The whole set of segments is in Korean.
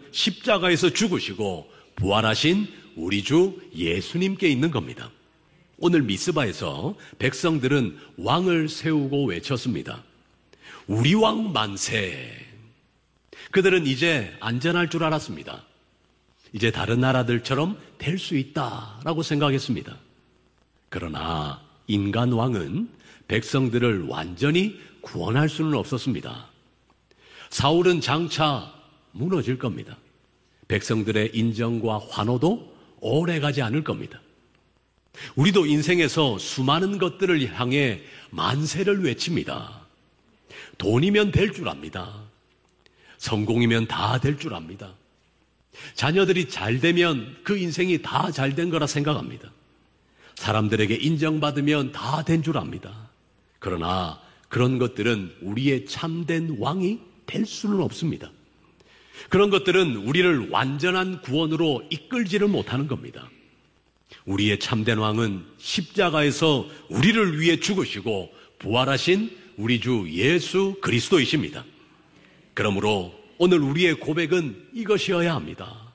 십자가에서 죽으시고 부활하신 우리 주 예수님께 있는 겁니다. 오늘 미스바에서 백성들은 왕을 세우고 외쳤습니다. 우리 왕 만세. 그들은 이제 안전할 줄 알았습니다. 이제 다른 나라들처럼 될 수 있다라고 생각했습니다. 그러나 인간 왕은 백성들을 완전히 구원할 수는 없었습니다. 사울은 장차 무너질 겁니다. 백성들의 인정과 환호도 오래 가지 않을 겁니다. 우리도 인생에서 수많은 것들을 향해 만세를 외칩니다. 돈이면 될 줄 압니다. 성공이면 다 될 줄 압니다. 자녀들이 잘 되면 그 인생이 다 잘 된 거라 생각합니다. 사람들에게 인정받으면 다 된 줄 압니다. 그러나 그런 것들은 우리의 참된 왕이 될 수는 없습니다. 그런 것들은 우리를 완전한 구원으로 이끌지를 못하는 겁니다. 우리의 참된 왕은 십자가에서 우리를 위해 죽으시고 부활하신 우리 주 예수 그리스도이십니다. 그러므로 오늘 우리의 고백은 이것이어야 합니다.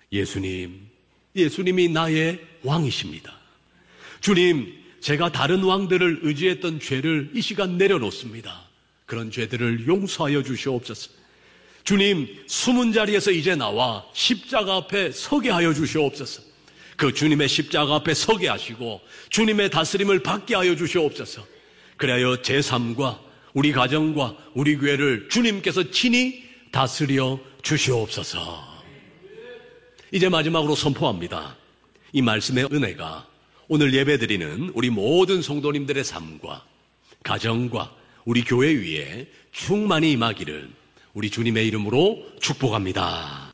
예수님이 나의 왕이십니다. 주님, 제가 다른 왕들을 의지했던 죄를 이 시간 내려놓습니다. 그런 죄들을 용서하여 주시옵소서. 주님, 숨은 자리에서 이제 나와 십자가 앞에 서게 하여 주시옵소서. 그 주님의 십자가 앞에 서게 하시고 주님의 다스림을 받게 하여 주시옵소서. 그래야 제 삶과 우리 가정과 우리 교회를 주님께서 친히 다스려 주시옵소서. 이제 마지막으로 선포합니다. 이 말씀의 은혜가 오늘 예배드리는 우리 모든 성도님들의 삶과 가정과 우리 교회 위에 충만히 임하기를 우리 주님의 이름으로 축복합니다.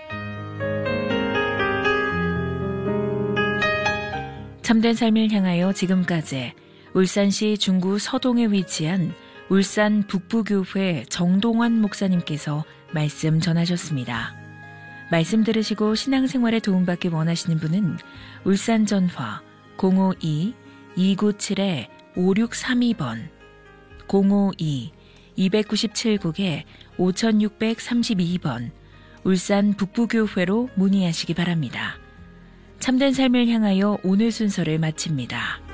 참된 삶을 향하여 지금까지 울산시 중구 서동에 위치한 울산 북부교회 정동환 목사님께서 말씀 전하셨습니다. 말씀 들으시고 신앙생활에 도움받기 원하시는 분은 울산 전화 052-297-5632번 052-297국에 5632번 울산 북부교회로 문의하시기 바랍니다. 참된 삶을 향하여 오늘 순서를 마칩니다.